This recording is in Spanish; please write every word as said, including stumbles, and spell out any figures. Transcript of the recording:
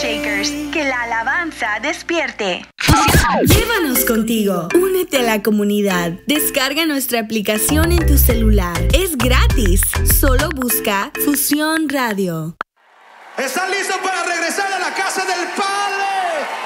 Shakers, que la alabanza despierte. Llévanos contigo. Únete a la comunidad. Descarga nuestra aplicación en tu celular. Es gratis. Solo busca Fusión Radio. ¿Están listos para regresar a la casa del Padre?